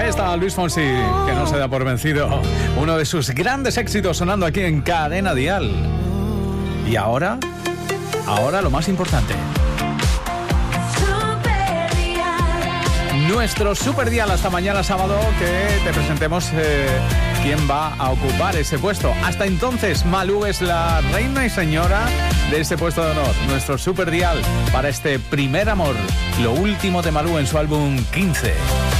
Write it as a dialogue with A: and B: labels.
A: Ahí está Luis Fonsi, que no se da por vencido. Uno de sus grandes éxitos sonando aquí en Cadena Dial. Y ahora lo más importante. Nuestro Super Dial hasta mañana sábado, que te presentemos quién va a ocupar ese puesto. Hasta entonces, Malú es la reina y señora de ese puesto de honor. Nuestro Super Dial para este primer amor. Lo último de Malú en su álbum 15.